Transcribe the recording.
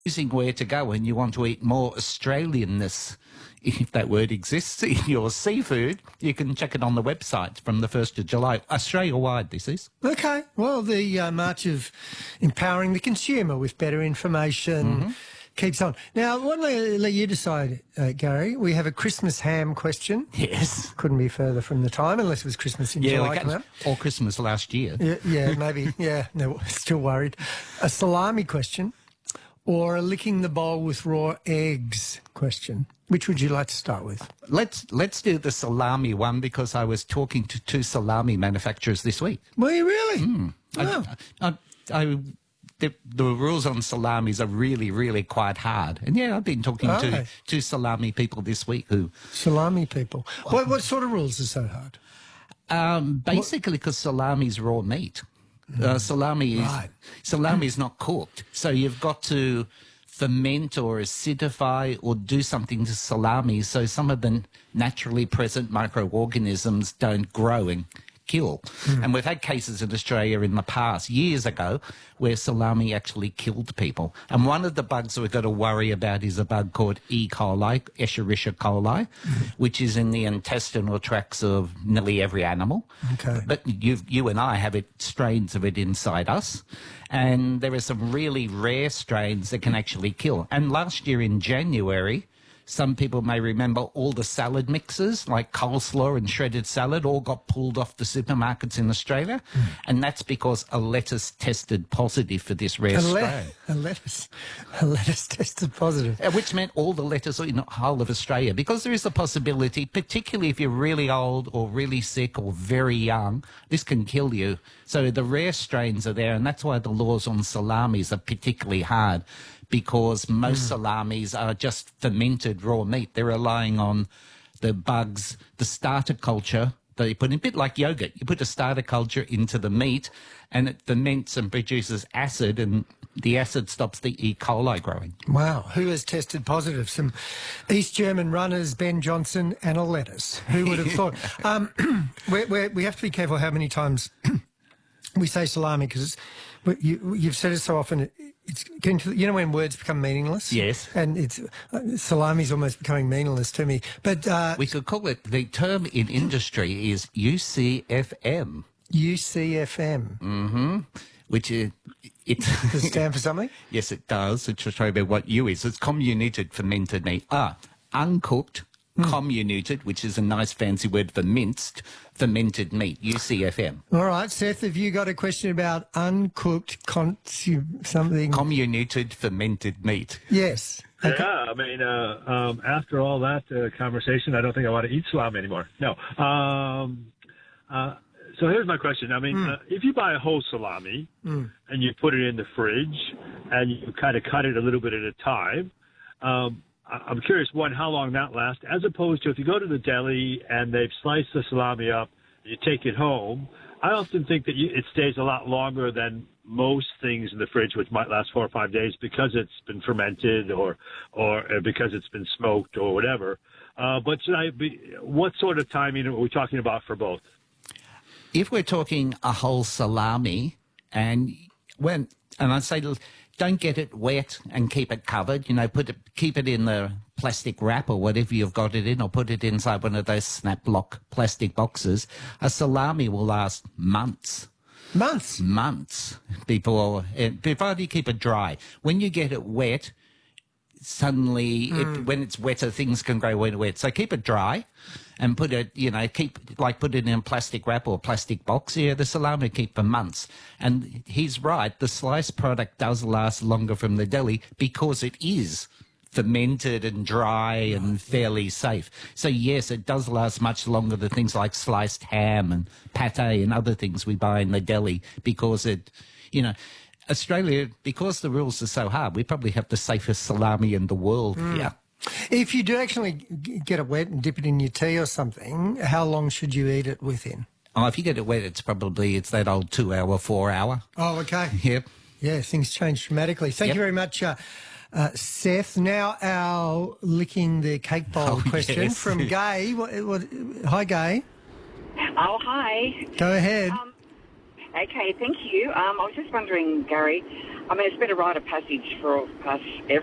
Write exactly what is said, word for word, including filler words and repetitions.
choosing where to go and you want to eat more Australianness, if that word exists, in your seafood, you can check it on the website from the first of July. Australia-wide, this is. Okay. Well, the uh, March of Empowering the Consumer with Better Information mm-hmm. keeps on. Now, I want to let you decide, uh, Gary. We have a Christmas ham question. Yes. Couldn't be further from the time, unless it was Christmas in yeah, July. Like that, or Christmas last year. Yeah, yeah maybe. Yeah, no, still worried. A salami question or a licking the bowl with raw eggs question. Which would you like to start with? Let's let's do the salami one because I was talking to two salami manufacturers this week. Were you really? Mm. Oh. I, I, I, the, the rules on salamis are really, really quite hard. And, yeah, I've been talking oh. to two salami people this week who... Salami people. What, what sort of rules are so hard? Um, basically because salami is raw meat. Mm. Uh, salami, is, right. salami is not cooked. So you've got to... ferment or acidify or do something to salami so some of the naturally present microorganisms don't grow and kill. Mm. And we've had cases in Australia in the past, years ago, where salami actually killed people. And one of the bugs that we've got to worry about is a bug called E. coli, Escherichia coli, mm. which is in the intestinal tracts of nearly every animal. Okay. But you, you and I have it, strains of it inside us. And there are some really rare strains that can actually kill. And last year in January, some people may remember all the salad mixes like coleslaw and shredded salad all got pulled off the supermarkets in Australia. Mm. And that's because a lettuce tested positive for this rare a strain. Le- a lettuce. A lettuce tested positive. Which meant all the lettuce in the whole of Australia. Because there is a possibility, particularly if you're really old or really sick or very young, this can kill you. So the rare strains are there, and that's why the laws on salamis are particularly hard. Because most mm. salamis are just fermented raw meat. They're relying on the bugs, the starter culture that you put in, a bit like yogurt. You put a starter culture into the meat and it ferments and produces acid, and the acid stops the E. coli growing. Wow. Who has tested positive? Some East German runners, Ben Johnson and a lettuce. Who would have thought? Um, we're, we're, we have to be careful how many times we say salami because you, you've said it so often. It, It's getting to, you know when words become meaningless? Yes. And it's uh, salami's almost becoming meaningless to me. But uh, we could call it, the term in industry is U C F M. U C F M. Mm-hmm. Which is... It does it stand for something? Yes, it does. It's just about what U is. It's comminuted fermented meat. Ah, uncooked, mm. comminuted, which is a nice fancy word for minced, fermented meat, U C F M. All right, Seth, have you got a question about uncooked consu- something? Comminuted fermented meat. Yes. Okay. Yeah, I mean, uh, um, after all that uh, conversation, I don't think I want to eat salami anymore. No. Um, uh, so here's my question. I mean, mm. uh, if you buy a whole salami mm. and you put it in the fridge and you kind of cut it a little bit at a time, um, I'm curious, one, how long that lasts, as opposed to if you go to the deli and they've sliced the salami up, you take it home. I often think that you, it stays a lot longer than most things in the fridge, which might last four or five days because it's been fermented or or because it's been smoked or whatever. Uh, but should I be, what sort of timing are we talking about for both? If we're talking a whole salami, and when and I'd say, don't get it wet and keep it covered. You know, put it, keep it in the plastic wrap or whatever you've got it in, or put it inside one of those snap lock plastic boxes. A salami will last months. Months? Months before, before you keep it dry. When you get it wet, suddenly, mm. it, when it's wetter, things can grow wet, wet. So keep it dry and put it, you know, keep, like put it in a plastic wrap or a plastic box. Yeah, the salami keep for months. And he's right, the sliced product does last longer from the deli because it is fermented and dry and fairly safe. So yes, it does last much longer than things like sliced ham and pate and other things we buy in the deli because it, you know, Australia, because the rules are so hard, we probably have the safest salami in the world mm. here. If you do actually get it wet and dip it in your tea or something, how long should you eat it within? Oh, if you get it wet, it's probably, it's that old two hour, four hour. Oh, okay. Yep. Yeah, things change dramatically. Thank yep. you very much, uh, uh, Seth. Now our licking the cake bowl oh, question yes. from Gay. What, what, hi, Gay. Oh, hi. Go ahead. Um, okay, thank you. Um, I was just wondering, Gary, I mean, it's been a rite of passage for us